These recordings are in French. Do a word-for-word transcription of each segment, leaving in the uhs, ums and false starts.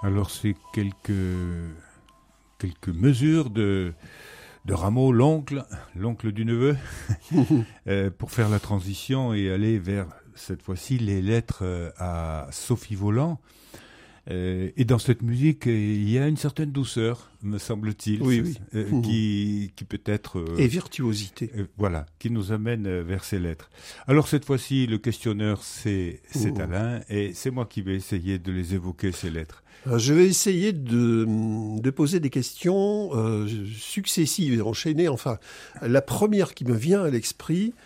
Alors c'est quelques, quelques mesures de, de Rameau, l'oncle, l'oncle du neveu, euh, pour faire la transition et aller vers, cette fois-ci, les lettres euh, à Sophie Volant. Euh, et dans cette musique, il y a une certaine douceur, me semble-t-il, oui, oui. Euh, mmh. qui, qui peut-être... Euh, et virtuosité. Euh, voilà, qui nous amène vers ces lettres. Alors cette fois-ci, le questionneur, c'est, c'est mmh. Alain, et c'est moi qui vais essayer de les évoquer, ces lettres. Alors, je vais essayer de, de poser des questions euh, successives et enchaînées. Enfin, la première qui me vient à l'esprit,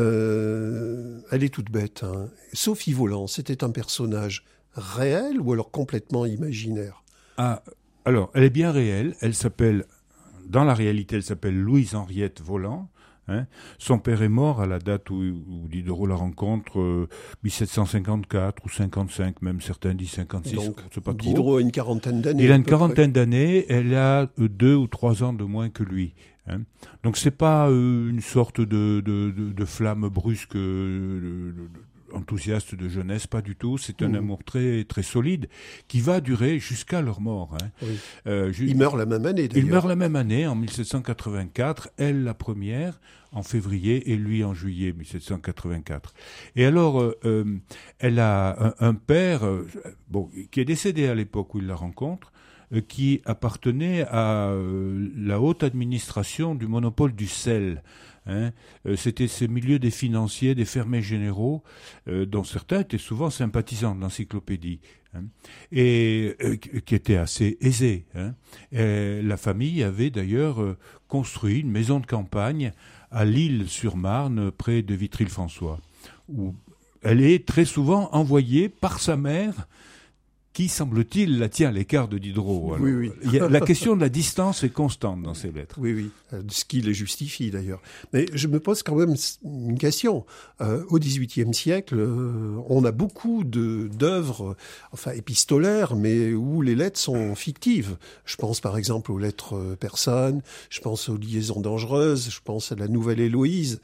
euh, elle est toute bête. Hein. Sophie Volant, c'était un personnage réel ou alors complètement imaginaire? Ah, alors, elle est bien réelle. Elle s'appelle, dans la réalité, elle s'appelle Louise-Henriette Volant. Hein. Son père est mort à la date où, où Diderot la rencontre, euh, dix-sept cent cinquante-quatre ou cinquante-cinq, même certains disent cinquante-six. Donc, c'est pas trop. Diderot a une quarantaine d'années. Il a une quarantaine près. d'années. Elle a deux ou trois ans de moins que lui. Hein. Donc c'est pas euh, une sorte de, de, de, de flamme brusque. Euh, de, de, enthousiaste de jeunesse, pas du tout. C'est un mmh. amour très très solide qui va durer jusqu'à leur mort. Hein. Oui. Euh, ju- il meurt la même année, d'ailleurs. Il meurt la même année, en dix-sept cent quatre-vingt-quatre. Elle, la première, en février, et lui en juillet dix-sept cent quatre-vingt-quatre. Et alors, euh, euh, elle a un, un père, euh, bon, qui est décédé à l'époque où il la rencontre, euh, qui appartenait à euh, la haute administration du monopole du sel. Hein, euh, c'était ces milieux des financiers, des fermiers généraux, euh, dont certains étaient souvent sympathisants de l'encyclopédie, hein, et euh, qui étaient assez aisés. Hein. Et la famille avait d'ailleurs euh, construit une maison de campagne à L'Isle-sur-Marne, près de Vitry-le-François, où elle est très souvent envoyée par sa mère, qui, semble-t-il, la tient à l'écart de Diderot. Alors, oui, oui. y a, la question de la distance est constante dans ces lettres. Oui, oui, ce qui les justifie d'ailleurs. Mais je me pose quand même une question. Euh, au dix-huitième siècle, euh, on a beaucoup de, d'œuvres, enfin épistolaires, mais où les lettres sont fictives. Je pense par exemple aux lettres persanes, je pense aux liaisons dangereuses, je pense à la Nouvelle Héloïse.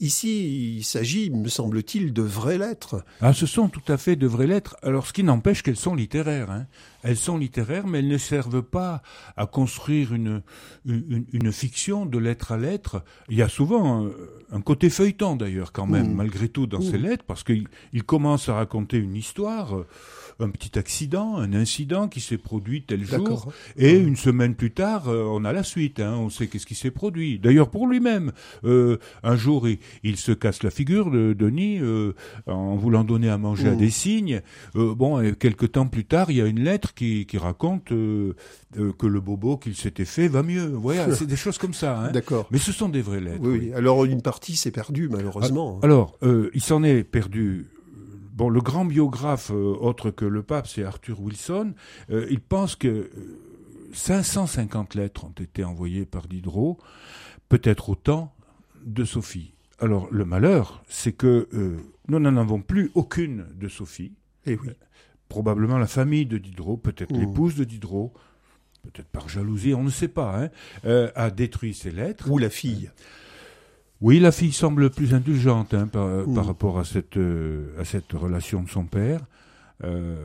Ici, il s'agit, me semble-t-il, de vraies lettres. Ah, ce sont tout à fait de vraies lettres. Alors, ce qui n'empêche qu'elles sont littéraires. Hein. Elles sont littéraires, mais elles ne servent pas à construire une, une, une fiction de lettre à lettre. Il y a souvent un, un côté feuilleton, d'ailleurs, quand même, mmh. malgré tout, dans mmh. ces lettres, parce qu'il il commence à raconter une histoire, un petit accident, un incident qui s'est produit tel D'accord. jour, et mmh. une semaine plus tard, on a la suite, hein, on sait qu'est-ce qui s'est produit. D'ailleurs, pour lui-même, euh, un jour, il, il se casse la figure, de Denis, euh, en voulant donner à manger mmh. à des cygnes. Euh, bon, et quelques temps plus tard, il y a une lettre qui, qui raconte euh, euh, que le bobo qu'il s'était fait va mieux. Voilà, c'est des choses comme ça. Hein. D'accord. Mais ce sont des vraies lettres. Oui, oui. Alors, une partie s'est perdue, malheureusement. Alors, euh, il s'en est perdu... Bon, le grand biographe, euh, autre que le pape, c'est Arthur Wilson. Euh, il pense que euh, cinq cent cinquante lettres ont été envoyées par Diderot, peut-être autant de Sophie. Alors, le malheur, c'est que euh, nous n'en avons plus aucune de Sophie. Eh oui. Euh, probablement la famille de Diderot, peut-être mmh. l'épouse de Diderot, peut-être par jalousie, on ne sait pas, hein, euh, a détruit ces lettres. Ou la fille. Oui, la fille semble plus indulgente hein, par, mmh. par rapport à cette, euh, à cette relation de son père, euh,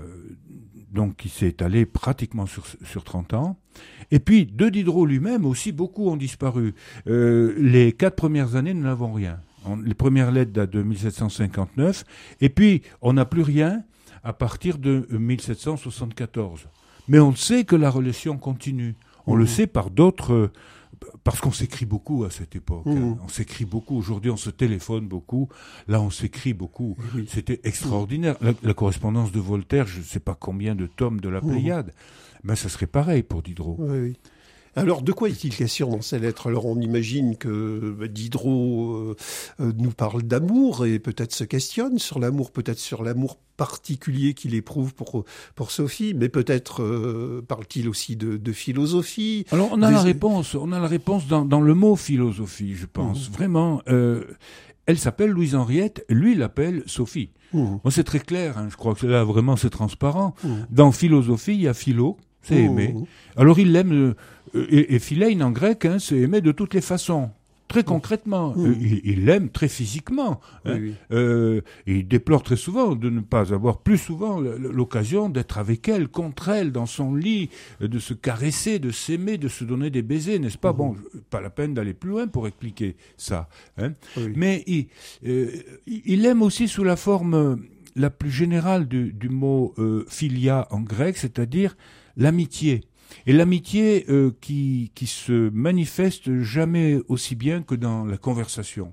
donc qui s'est étalée pratiquement sur, sur trente ans. Et puis, de Diderot lui-même aussi, beaucoup ont disparu. Euh, les quatre premières années, nous n'avons rien. On, les premières lettres datent de dix-sept cent cinquante-neuf, et puis on n'a plus rien à partir de dix-sept cent soixante-quatorze. Mais on sait que la relation continue. On mmh. le sait par d'autres... Euh, parce qu'on s'écrit beaucoup à cette époque. Mmh. Hein. On s'écrit beaucoup. Aujourd'hui, on se téléphone beaucoup. Là, on s'écrit beaucoup. Oui. C'était extraordinaire. La, la correspondance de Voltaire, je ne sais pas combien de tomes de la Pléiade, mmh. mais ça serait pareil pour Diderot. Oui, oui. Alors, de quoi est-il question dans ces lettres ? Alors, on imagine que bah, Diderot euh, euh, nous parle d'amour et peut-être se questionne sur l'amour, peut-être sur l'amour particulier qu'il éprouve pour, pour Sophie, mais peut-être euh, parle-t-il aussi de, de philosophie. Alors, on a des... la réponse, on a la réponse dans, dans le mot philosophie, je pense. Mmh. Vraiment, euh, elle s'appelle Louise-Henriette, lui l'appelle Sophie. Mmh. Bon, c'est très clair, hein, je crois que là, vraiment, c'est transparent. Mmh. Dans philosophie, il y a philo, c'est mmh. aimer. Alors, il l'aime... Euh, Et, et philein en grec, hein, c'est aimer de toutes les façons. très concrètement. Mmh. Euh, il, il l'aime très physiquement. Hein. Oui, oui. Euh, il déplore très souvent de ne pas avoir plus souvent l'occasion d'être avec elle, contre elle, dans son lit, de se caresser, de s'aimer, de se donner des baisers, n'est-ce pas? Mmh. Bon, pas la peine d'aller plus loin pour expliquer ça. Hein. Oui. Mais il, euh, il aime aussi sous la forme la plus générale du, du mot euh, philia en grec, c'est-à-dire l'amitié. Et l'amitié euh, qui, qui se manifeste jamais aussi bien que dans la conversation.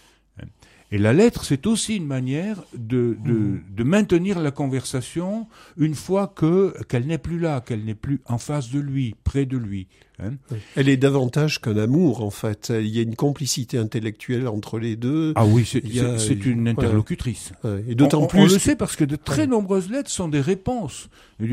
Et la lettre, c'est aussi une manière de, de, mmh. de maintenir la conversation une fois que, qu'elle n'est plus là, qu'elle n'est plus en face de lui, près de lui. Hein. Elle est davantage qu'un amour, en fait. Il y a une complicité intellectuelle entre les deux. Ah oui, c'est, c'est, c'est une interlocutrice. Ouais. Et d'autant on, plus... on le sait parce que de très ouais. nombreuses lettres sont des réponses.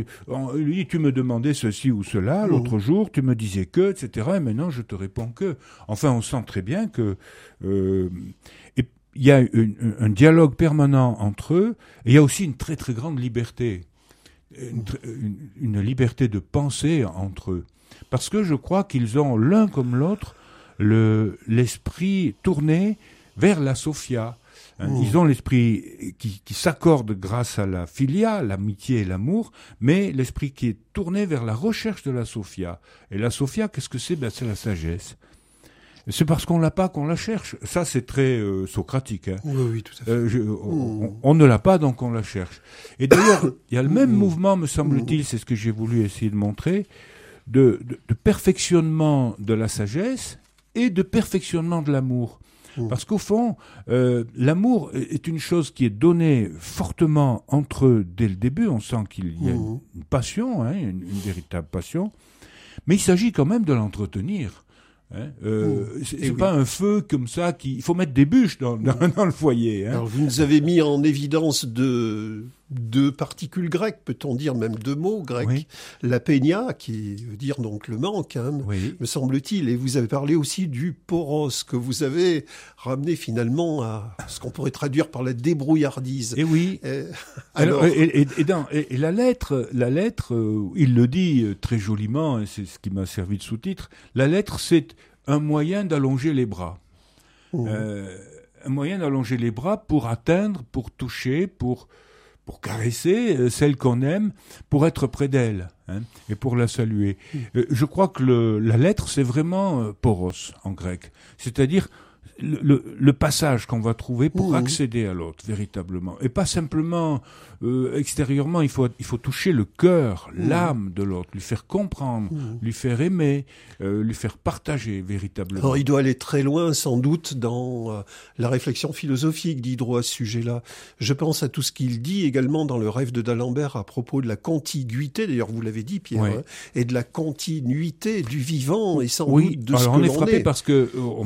Lui, tu me demandais ceci ou cela, l'autre mmh. jour, tu me disais que, et cetera. Et maintenant, je te réponds que. Enfin, on sent très bien que... Euh, et, il y a une, un dialogue permanent entre eux, et il y a aussi une très très grande liberté, une, une, une liberté de penser entre eux. Parce que je crois qu'ils ont l'un comme l'autre le, l'esprit tourné vers la Sophia. Hein. Mmh. Ils ont l'esprit qui, qui s'accorde grâce à la philia, l'amitié et l'amour, mais l'esprit qui est tourné vers la recherche de la Sophia. Et la Sophia, qu'est-ce que c'est? Ben, c'est la sagesse. C'est parce qu'on l'a pas qu'on la cherche. Ça, c'est très euh, socratique. Hein. Oui, oui, tout à fait. Euh, je, on, on, on ne l'a pas, donc on la cherche. Et d'ailleurs, il y a le même mouvement, me semble-t-il, c'est ce que j'ai voulu essayer de montrer, de, de, de perfectionnement de la sagesse et de perfectionnement de l'amour. Parce qu'au fond, euh, l'amour est une chose qui est donnée fortement entre eux dès le début. On sent qu'il y a une, une passion, hein, une, une véritable passion. Mais il s'agit quand même de l'entretenir. Hein, euh, mmh. C'est, c'est oui. pas un feu comme ça qui. Il faut mettre des bûches dans, dans, dans le foyer. Hein. Alors vous nous avez mis en évidence deux, deux particules grecques, peut-on dire, même deux mots grecs. Oui. La peña, qui veut dire donc le manque, hein, oui. me semble-t-il. Et vous avez parlé aussi du poros, que vous avez ramené finalement à ce qu'on pourrait traduire par la débrouillardise. Et oui. Et, alors, alors, et, et, et, dans, et, et la lettre, la lettre, euh, il le dit très joliment, et c'est ce qui m'a servi de sous-titre. La lettre, c'est un moyen d'allonger les bras. Mmh. Euh, un moyen d'allonger les bras pour atteindre, pour toucher, pour, pour caresser euh, celle qu'on aime, pour être près d'elle, hein, et pour la saluer. Mmh. Euh, je crois que le, la lettre, c'est vraiment euh, poros en grec. C'est-à-dire le, le, le passage qu'on va trouver pour mmh. accéder à l'autre, véritablement. Et pas simplement euh, extérieurement, il faut, il faut toucher le cœur, mmh. l'âme de l'autre, lui faire comprendre, mmh. lui faire aimer, euh, lui faire partager véritablement. Alors, il doit aller très loin, sans doute, dans euh, la réflexion philosophique d'Hydro à ce sujet-là. Je pense à tout ce qu'il dit également dans le rêve de d'Alembert à propos de la contiguïté, d'ailleurs vous l'avez dit Pierre, ouais. hein, et de la continuité du vivant et sans oui. doute de Alors, ce que on l'on est frappé est. parce que euh,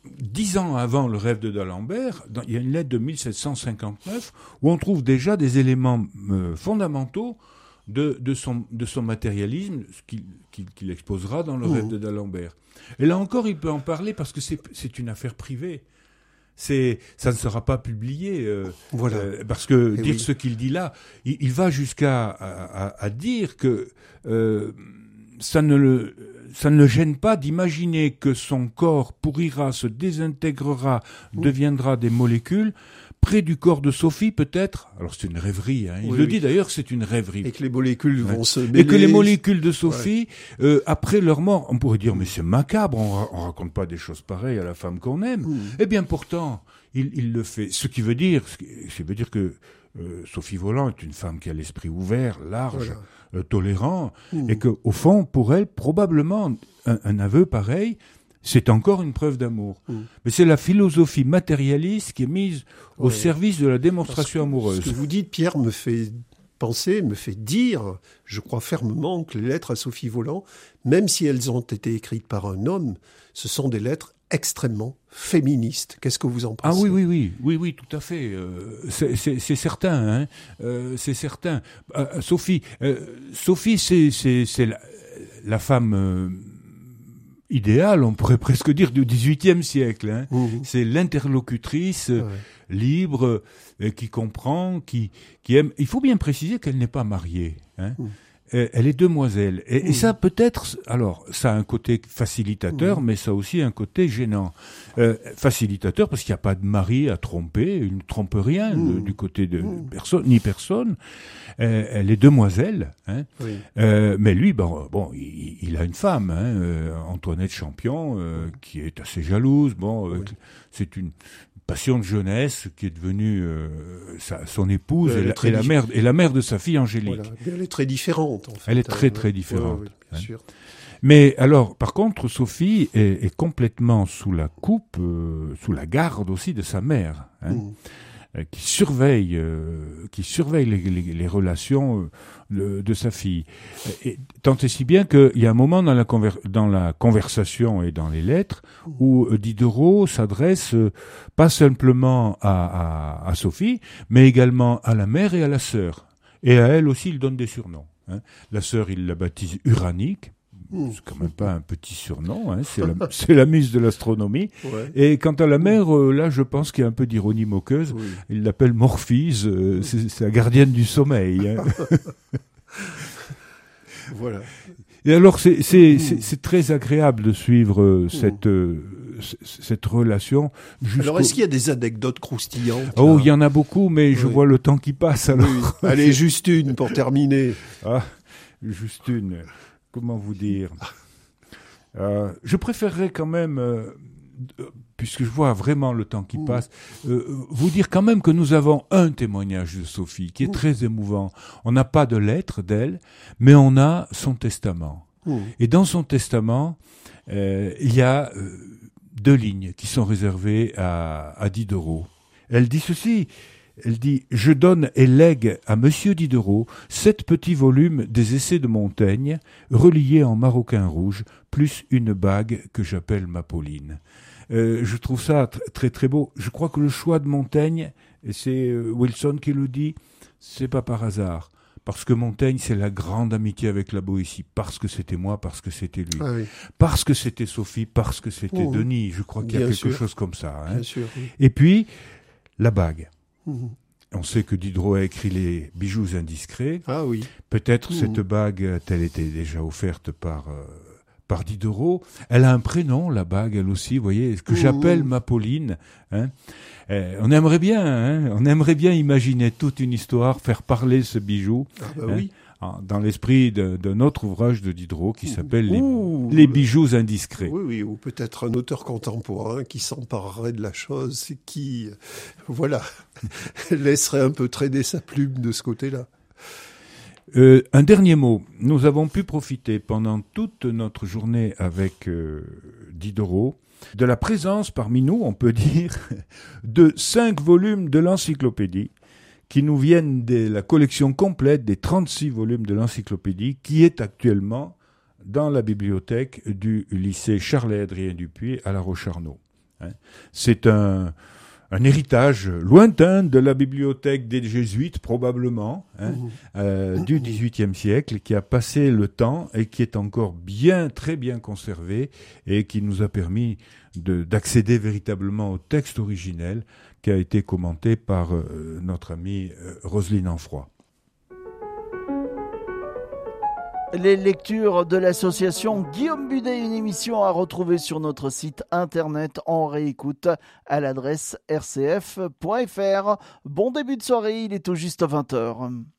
dix ans avant le rêve de d'Alembert, dans, il y a une lettre de mille sept cent cinquante-neuf où on trouve déjà des éléments euh, fondamentaux de, de, son, de son matérialisme, ce qu'il, qu'il, qu'il exposera dans le mmh. rêve de d'Alembert. Et là encore, il peut en parler parce que c'est, c'est une affaire privée. C'est, ça ne sera pas publié, euh, voilà. euh, parce que Et dire oui. ce qu'il dit là, il, il va jusqu'à à, à, à dire que euh, ça ne le... Ça ne le gêne pas d'imaginer que son corps pourrira, se désintégrera, mmh. deviendra des molécules, près du corps de Sophie peut-être. Alors c'est une rêverie, hein. il oui, le oui. dit d'ailleurs, c'est une rêverie. Et que les molécules ouais. vont se mêler. Et que les molécules de Sophie, ouais. euh, après leur mort, on pourrait dire mais c'est macabre, on, on raconte pas des choses pareilles à la femme qu'on aime. Mmh. Eh bien pourtant, il, il le fait. Ce qui veut dire, ce qui, ce qui veut dire que euh, Sophie Volant est une femme qui a l'esprit ouvert, large. Voilà. Euh, tolérant, mmh. et que au fond, pour elle, probablement, un, un aveu pareil, c'est encore une preuve d'amour. Mmh. Mais c'est la philosophie matérialiste qui est mise au ouais. service de la démonstration que, amoureuse. Ce que vous dites, Pierre, me fait penser, me fait dire, je crois fermement que les lettres à Sophie Volant, même si elles ont été écrites par un homme, ce sont des lettres extrêmement féministe. Qu'est-ce que vous en pensez? Ah oui, oui, oui, oui, oui, tout à fait. Euh, c'est, c'est, c'est certain, hein. Euh, c'est certain. Euh, Sophie, euh, Sophie, c'est, c'est, c'est la, la femme euh, idéale, on pourrait presque dire, du dix-huitième siècle. Hein. Mmh. C'est l'interlocutrice ouais. libre, euh, qui comprend, qui, qui aime. Il faut bien préciser qu'elle n'est pas mariée. Hein. Mmh. elle est demoiselle. Et, mmh. et ça, peut-être, alors, ça a un côté facilitateur, mmh. mais ça a aussi un côté gênant. Euh, facilitateur, parce qu'il n'y a pas de mari à tromper, il ne trompe rien mmh. de, du côté de mmh. personne, ni personne. Euh, elle est demoiselle, hein. Oui. Euh, mais lui, bon, bon il, il a une femme, hein, euh, Antoinette Champion, euh, mmh. qui est assez jalouse. Bon, oui. euh, c'est une passion de jeunesse qui est devenue euh, sa, son épouse et la, et, la mère, et la mère de sa fille Angélique. Voilà. Elle est très différente, en fait. Elle est très, très différente. Oui, oui, bien hein. sûr. Mais alors, par contre, Sophie est, est complètement sous la coupe, euh, sous la garde aussi de sa mère, hein, mmh. euh, qui surveille, euh, qui surveille les, les, les relations euh, de, de sa fille. Et, tant et si bien qu'il y a un moment dans la, conver- dans la conversation et dans les lettres où euh, Diderot s'adresse euh, pas simplement à, à, à Sophie, mais également à la mère et à la sœur. Et à elle aussi, il donne des surnoms. Hein. La sœur, il la baptise Uranique. C'est quand même pas un petit surnom, hein, c'est, la, c'est la muse de l'astronomie. Ouais. Et quant à la mère, euh, là, je pense qu'il y a un peu d'ironie moqueuse. Oui. Il l'appelle Morphise, euh, c'est, c'est la gardienne du sommeil. Hein. Voilà. Et alors, c'est, c'est, c'est, c'est très agréable de suivre euh, cette, euh, c- cette relation. Jusqu'au... Alors, est-ce qu'il y a des anecdotes croustillantes? Oh, il y en a beaucoup, mais oui. je vois le temps qui passe. Alors. Oui. Allez, juste une pour terminer. Ah, juste une. Comment vous dire euh, Je préférerais quand même, euh, puisque je vois vraiment le temps qui mmh. passe, euh, vous dire quand même que nous avons un témoignage de Sophie qui est mmh. très émouvant. On n'a pas de lettre d'elle, mais on a son testament. Mmh. Et dans son testament, euh, il y a euh, deux lignes qui sont réservées à, à Diderot. Elle dit ceci... Elle dit « Je donne et lègue à Monsieur Diderot sept petits volumes des essais de Montaigne, reliés en maroquin rouge, plus une bague que j'appelle ma Pauline. Euh, » Je trouve ça t- très très beau. Je crois que le choix de Montaigne, et c'est euh, Wilson qui le dit, c'est pas par hasard. Parce que Montaigne, c'est la grande amitié avec la Boétie. Parce que c'était moi, parce que c'était lui. Ah oui. Parce que c'était Sophie, parce que c'était oh, Denis. Je crois qu'il y a quelque sûr. chose comme ça. Hein. Bien sûr, oui. Et puis, la bague. Mmh. On sait que Diderot a écrit les bijoux indiscrets. Ah oui. Peut-être mmh. cette bague a-t-elle été déjà offerte par, euh, par Diderot. Elle a un prénom, la bague, elle aussi, vous voyez, ce que mmh. j'appelle ma Pauline. Hein. Euh, on aimerait bien, hein, on aimerait bien imaginer toute une histoire, faire parler ce bijou. Ah bah hein, oui. Dans l'esprit de, d'un autre ouvrage de Diderot qui s'appelle les, les bijoux indiscrets. Oui, oui, ou peut-être un auteur contemporain qui s'emparerait de la chose et qui, voilà, laisserait un peu traîner sa plume de ce côté-là. Euh, un dernier mot. Nous avons pu profiter pendant toute notre journée avec euh, Diderot de la présence parmi nous, on peut dire, de cinq volumes de l'encyclopédie qui nous viennent de la collection complète des trente-six volumes de l'encyclopédie qui est actuellement dans la bibliothèque du lycée Charles-Adrien Dupuy à La Roche-Arnaud. Hein. C'est un, un héritage lointain de la bibliothèque des Jésuites, probablement, hein, mmh. euh, du dix-huitième siècle, qui a passé le temps et qui est encore bien, très bien conservé et qui nous a permis de, d'accéder véritablement au texte originel qui a été commenté par euh, notre amie euh, Roselyne Enfroy. Les lectures de l'association Guillaume Budet, une émission à retrouver sur notre site internet en réécoute à l'adresse r c f point f r. Bon début de soirée, il est tout juste vingt heures.